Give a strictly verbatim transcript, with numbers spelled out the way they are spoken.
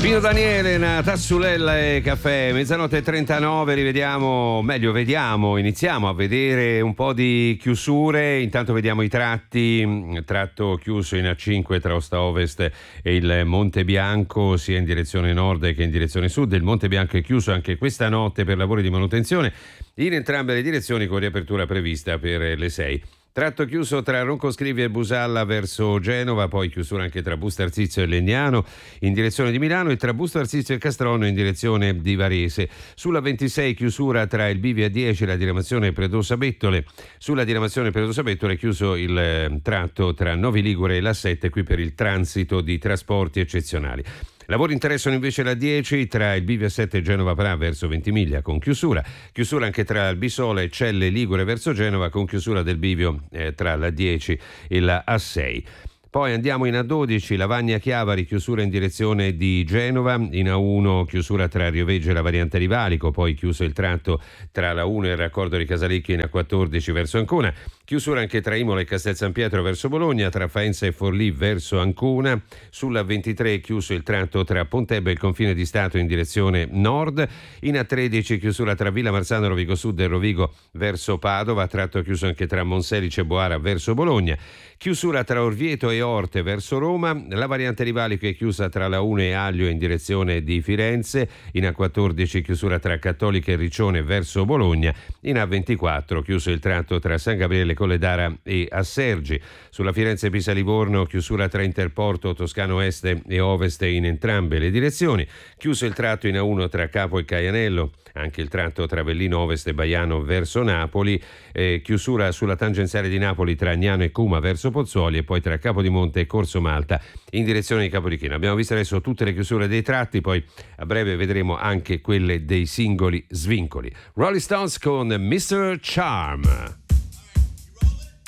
Pino Daniele, una Tassulella e caffè, mezzanotte e trentanove, rivediamo, meglio vediamo, iniziamo a vedere un po' di chiusure, intanto vediamo i tratti, tratto chiuso in A cinque tra Osta Ovest e il Monte Bianco, sia in direzione nord che in direzione sud. Il Monte Bianco è chiuso anche questa notte per lavori di manutenzione, in entrambe le direzioni con riapertura prevista per le sei. Tratto chiuso tra Roncoscrivia e Busalla verso Genova, poi chiusura anche tra Busto Arsizio e Legnano in direzione di Milano e tra Busto Arsizio e Castronno in direzione di Varese. Sulla ventisei chiusura tra il Bivio A dieci e la diramazione Predosa Bettole. Sulla diramazione Predosa Bettole chiuso il eh, tratto tra Novi Ligure e la sette, qui per il transito di trasporti eccezionali. Lavori interessano invece la dieci tra il Bivio A sette e Genova Pra verso Ventimiglia con chiusura. Chiusura anche tra Albisola e Celle Ligure verso Genova con chiusura del bivio eh, tra la dieci e la A sei. Poi andiamo in A dodici, Lavagna Chiavari, chiusura in direzione di Genova, in A uno chiusura tra Rioveggio e la variante di Valico, poi chiuso il tratto tra la uno e il raccordo di Casalecchio in A quattordici verso Ancona, chiusura anche tra Imola e Castel San Pietro verso Bologna, tra Faenza e Forlì verso Ancona, sulla ventitré chiuso il tratto tra Pontebbe e il confine di Stato in direzione nord, in A tredici chiusura tra Villa Marzano, Rovigo Sud e Rovigo verso Padova, tratto chiuso anche tra Monselice e Boara verso Bologna, chiusura tra Orvieto e Orte verso Roma, la variante di Valico è chiusa tra la uno e Aglio in direzione di Firenze, in A quattordici chiusura tra Cattolica e Riccione verso Bologna, in A ventiquattro chiuso il tratto tra San Gabriele Colledara e Assergi, sulla Firenze-Pisa-Livorno chiusura tra Interporto, Toscano Est e Ovest in entrambe le direzioni, chiuso il tratto in A uno tra Capo e Caianello, anche il tratto tra Avellino Ovest e Baiano verso Napoli, eh, chiusura sulla tangenziale di Napoli tra Agnano e Cuma verso Pozzuoli e poi tra Capodimonte e Corso Malta in direzione di Capodichino. Abbiamo visto adesso tutte le chiusure dei tratti, poi a breve vedremo anche quelle dei singoli svincoli. Rolling Stones con mister Charm.